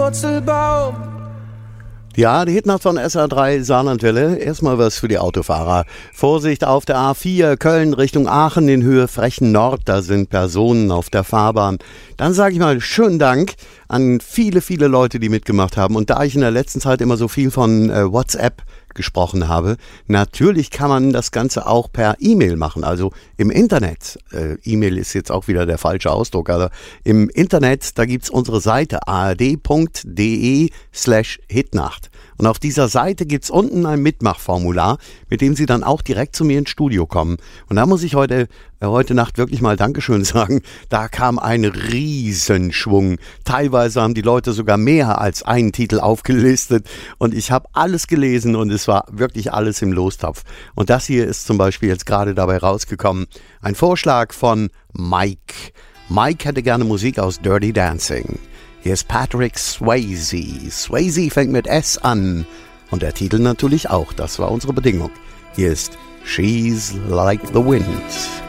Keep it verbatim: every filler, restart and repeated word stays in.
Wurzelbaum. Ja, die Hitnacht von S R drei Saarlandwelle. Erstmal was für die Autofahrer. Vorsicht auf der A vier Köln Richtung Aachen in Höhe Frechen Nord. Da sind Personen auf der Fahrbahn. Dann sage ich mal schönen Dank an viele, viele Leute, die mitgemacht haben. Und da ich in der letzten Zeit immer so viel von äh, WhatsApp gesprochen habe, natürlich kann man das Ganze auch per E-Mail machen, also im Internet. Äh, E-Mail ist jetzt auch wieder der falsche Ausdruck, aber im Internet, da gibt's unsere Seite a r d punkt d e slash hitnacht. Und auf dieser Seite gibt's unten ein Mitmachformular, mit dem Sie dann auch direkt zu mir ins Studio kommen. Und da muss ich heute, äh, heute Nacht wirklich mal Dankeschön sagen. Da kam ein Riesenschwung. Teilweise haben die Leute sogar mehr als einen Titel aufgelistet. Und ich habe alles gelesen und es war wirklich alles im Lostopf. Und das hier ist zum Beispiel jetzt gerade dabei rausgekommen. Ein Vorschlag von Mike. Mike hätte gerne Musik aus Dirty Dancing. Hier ist Patrick Swayze. Swayze fängt mit S an. Und der Titel natürlich auch. Das war unsere Bedingung. Hier ist She's Like the Wind.